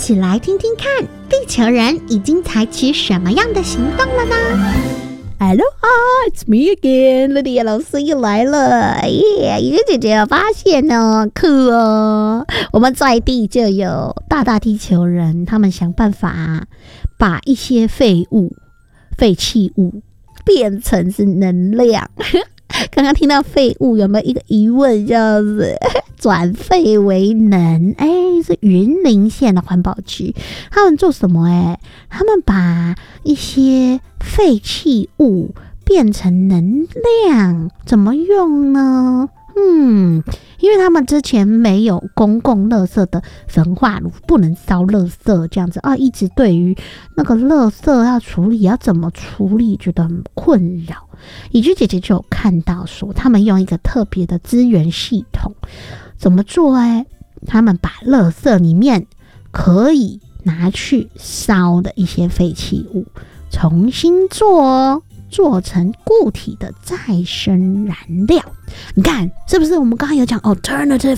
起来听听看，地球人已经采取什么样的行动了呢？ Hello, it's me again. 乐迪老师又来了。耶，怡姐姐发现呢，酷哦，我们在地就有大地球人，他们想办法把一些废弃物变成是能量。刚刚听到废物，有没有一个疑问，就是转废为能？是云林县的环保局，他们做什么？他们把一些废弃物变成能量，怎么用呢？因为他们之前没有公共垃圾的焚化炉，不能烧垃圾这样子一直对于那个垃圾要处理，要怎么处理，觉得很困扰。怡居姐姐就有看到说，他们用一个特别的资源系统，怎么做？他们把垃圾里面可以拿去烧的一些废弃物，重新做成固体的再生燃料。你看是不是我们刚刚有讲 alternative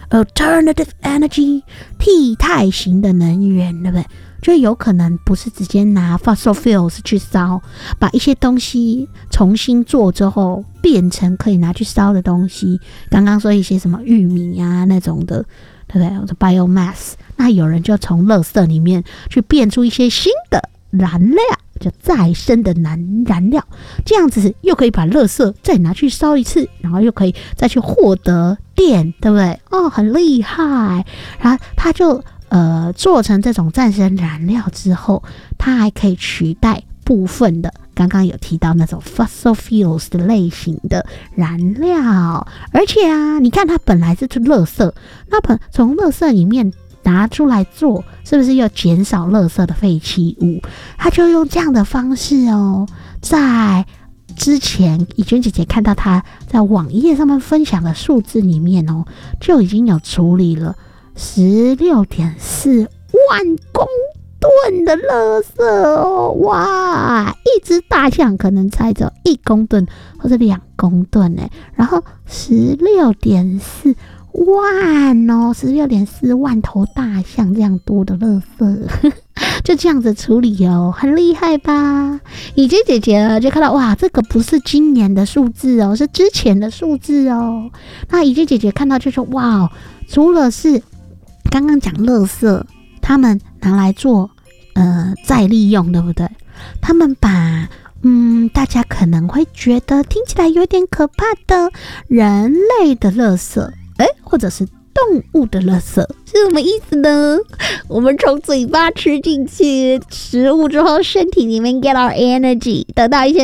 energy 替代型的能源，对不对？就有可能不是直接拿 fossil fuels 去烧，把一些东西重新做之后变成可以拿去烧的东西。刚刚说一些什么玉米啊那种的，对不对？biomass， 那有人就从垃圾里面去变出一些新的燃料，就再生的燃料，这样子又可以把垃圾再拿去烧一次，然后又可以再去获得电，对不对？很厉害。然后他就做成这种再生燃料之后，它还可以取代部分的刚刚有提到那种 fossil fuels 的类型的燃料。而且你看它本来是垃圾，那从垃圾里面拿出来做，是不是又减少垃圾的废弃物？他就用这样的方式在之前怡娟姐姐看到他在网页上面分享的数字里面就已经有处理了16.4万公吨的垃圾哇！一只大象可能才只有1公吨或者2公吨然后16.4万16.4万头大象这样多的垃圾就这样子处理很厉害吧？怡娟姐姐就看到哇，这个不是今年的数字是之前的数字那怡娟姐姐看到就说哇，除了是刚刚讲垃圾他们拿来做再利用，对不对？他们把大家可能会觉得听起来有点可怕的人类的垃圾或者是动物的垃圾是什么意思呢？我们从嘴巴吃进去食物之后，身体里面 get our energy， 得到一些